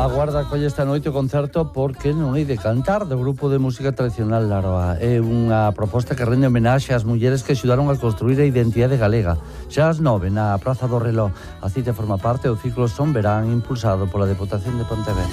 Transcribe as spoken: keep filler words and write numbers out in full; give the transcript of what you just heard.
A Guarda colle esta noite o concerto Porque non hai de cantar, do grupo de música tradicional Laroa. É unha proposta que rende homenaxe ás mulleres que axudaron a construir a identidade galega. Xa ás nove, na Praza do Reloj. A cita forma parte do ciclo Son Verán, impulsado pola Deputación de Pontevedra.